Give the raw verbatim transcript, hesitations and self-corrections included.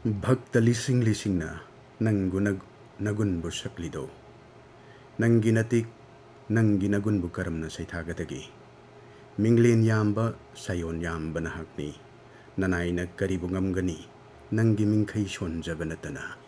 Bhakta lising-lising na nang gunag nagunbo saklido. Nang ginatik nang ginagunbo karam na say tagatagi. Minglin yamba sayon yamba na hakni. Nanay nagkaribungam gani nang giming kaysyon jabanatana.